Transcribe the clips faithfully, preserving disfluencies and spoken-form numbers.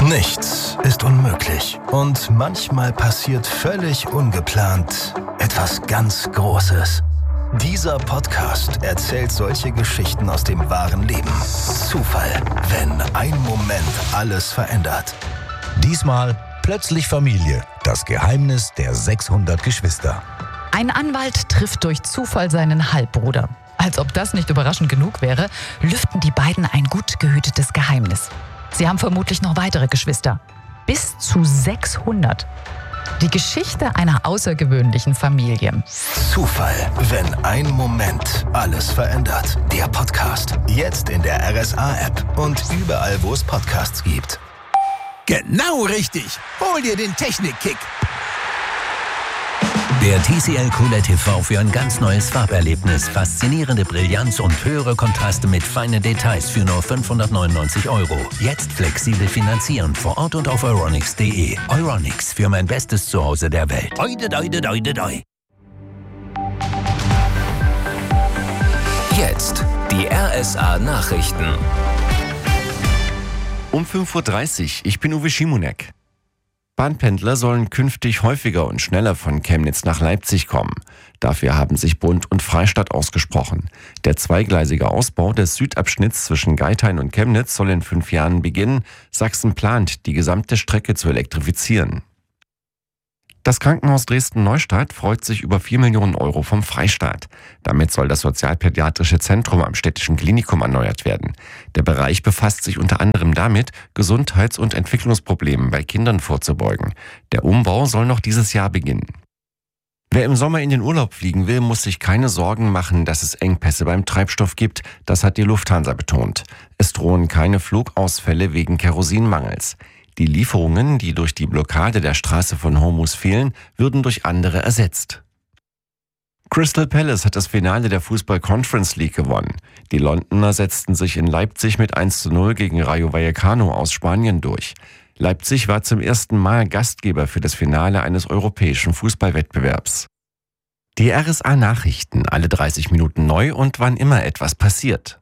Nichts ist unmöglich und manchmal passiert völlig ungeplant etwas ganz Großes. Dieser Podcast erzählt solche Geschichten aus dem wahren Leben. Zufall, wenn ein Moment alles verändert. Diesmal plötzlich Familie, das Geheimnis der sechshundert Geschwister. Ein Anwalt trifft durch Zufall seinen Halbbruder. Als ob das nicht überraschend genug wäre, lüften die beiden ein gut gehütetes Geheimnis. Sie haben vermutlich noch weitere Geschwister. Bis zu sechshundert. Die Geschichte einer außergewöhnlichen Familie. Zufall, wenn ein Moment alles verändert. Der Podcast. Jetzt in der R S A-App und überall, wo es Podcasts gibt. Genau richtig. Hol dir den Technik-Kick. Der T C L Q L E D T V für ein ganz neues Farberlebnis. Faszinierende Brillanz und höhere Kontraste mit feinen Details für nur fünfhundertneunundneunzig Euro. Jetzt flexibel finanzieren vor Ort und auf euronics punkt de. Euronics, für mein bestes Zuhause der Welt. Oide, oide, oide, oide. Jetzt die R S A-Nachrichten. Um fünf Uhr dreißig, ich bin Uwe Schimonek. Bahnpendler sollen künftig häufiger und schneller von Chemnitz nach Leipzig kommen. Dafür haben sich Bund und Freistaat ausgesprochen. Der zweigleisige Ausbau des Südabschnitts zwischen Geithain und Chemnitz soll in fünf Jahren beginnen. Sachsen plant, die gesamte Strecke zu elektrifizieren. Das Krankenhaus Dresden-Neustadt freut sich über vier Millionen Euro vom Freistaat. Damit soll das sozialpädiatrische Zentrum am städtischen Klinikum erneuert werden. Der Bereich befasst sich unter anderem damit, Gesundheits- und Entwicklungsproblemen bei Kindern vorzubeugen. Der Umbau soll noch dieses Jahr beginnen. Wer im Sommer in den Urlaub fliegen will, muss sich keine Sorgen machen, dass es Engpässe beim Treibstoff gibt. Das hat die Lufthansa betont. Es drohen keine Flugausfälle wegen Kerosinmangels. Die Lieferungen, die durch die Blockade der Straße von Hormuz fehlen, würden durch andere ersetzt. Crystal Palace hat das Finale der Fußball Conference League gewonnen. Die Londoner setzten sich in Leipzig mit eins zu null gegen Rayo Vallecano aus Spanien durch. Leipzig war zum ersten Mal Gastgeber für das Finale eines europäischen Fußballwettbewerbs. Die R S A-Nachrichten, alle dreißig Minuten neu und wann immer etwas passiert.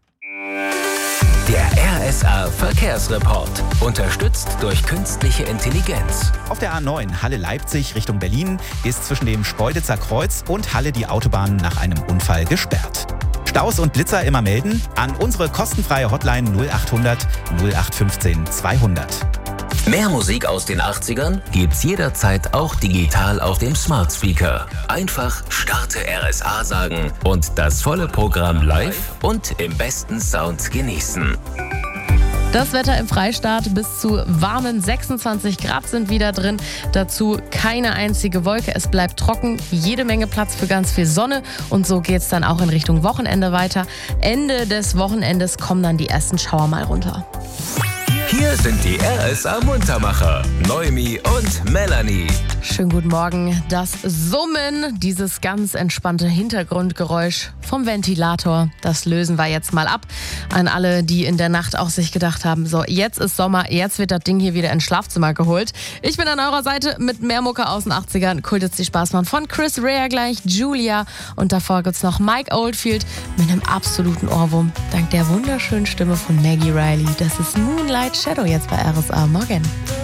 Der R S A-Verkehrsreport. Unterstützt durch künstliche Intelligenz. Auf der A neun Halle-Leipzig Richtung Berlin ist zwischen dem Speuditzer Kreuz und Halle die Autobahn nach einem Unfall gesperrt. Staus und Blitzer immer melden an unsere kostenfreie Hotline null achthundert null acht fünfzehn zweihundert. Mehr Musik aus den achtzigern gibt's jederzeit auch digital auf dem Smart Speaker. Einfach Starte R S A sagen und das volle Programm live und im besten Sound genießen. Das Wetter im Freistaat, bis zu warmen sechsundzwanzig Grad sind wieder drin. Dazu keine einzige Wolke. Es bleibt trocken, jede Menge Platz für ganz viel Sonne. Und so geht's dann auch in Richtung Wochenende weiter. Ende des Wochenendes kommen dann die ersten Schauer mal runter. Hier sind die R S A-Muntermacher, Noemi und Melanie. Schönen guten Morgen. Das Summen, dieses ganz entspannte Hintergrundgeräusch vom Ventilator, das lösen wir jetzt mal ab. An alle, die in der Nacht auch sich gedacht haben, so jetzt ist Sommer, jetzt wird das Ding hier wieder ins Schlafzimmer geholt. Ich bin an eurer Seite mit mehr Mucke aus den achtzigern. Kult jetzt die Spaßmann von Chris Rea gleich, Julia. Und davor gibt's noch Mike Oldfield mit einem absoluten Ohrwurm. Dank der wunderschönen Stimme von Maggie Riley. Das ist Moonlight Shadow jetzt bei R S A. Morgen.